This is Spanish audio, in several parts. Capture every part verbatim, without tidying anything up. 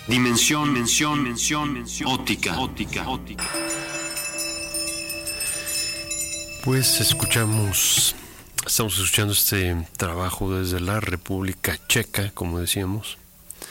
Dimensión, mención, mención, mención, óptica, óptica, óptica. Pues escuchamos, estamos escuchando este trabajo desde la República Checa, como decíamos.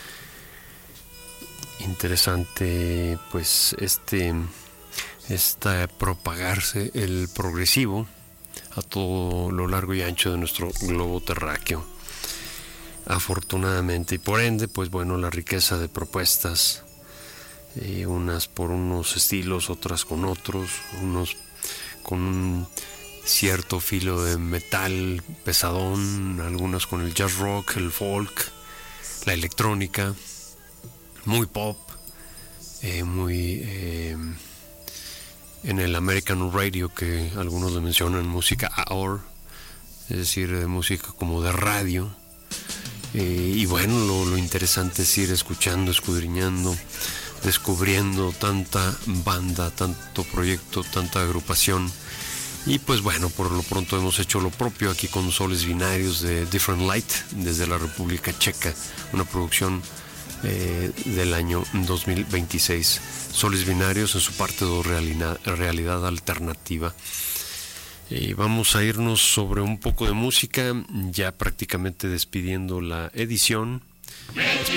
Interesante, pues, este, esta propagarse el progresivo a todo lo largo y ancho de nuestro globo terráqueo. Afortunadamente, y por ende, pues bueno, la riqueza de propuestas, eh, unas por unos estilos, otras con otros, unos con un cierto filo de metal pesadón, algunas con el jazz rock, el folk, la electrónica, muy pop, eh, muy eh, en el American Radio, que algunos le mencionan música hour, es decir, eh, música como de radio. Eh, y bueno, lo, lo interesante es ir escuchando, escudriñando, descubriendo tanta banda, tanto proyecto, tanta agrupación. Y pues bueno, por lo pronto hemos hecho lo propio aquí con Soles Binarios de Different Light desde la República Checa, una producción eh, del año dos mil veintiséis. Soles Binarios en su parte de realidad, realidad alternativa. Y vamos a irnos sobre un poco de música, ya prácticamente despidiendo la edición.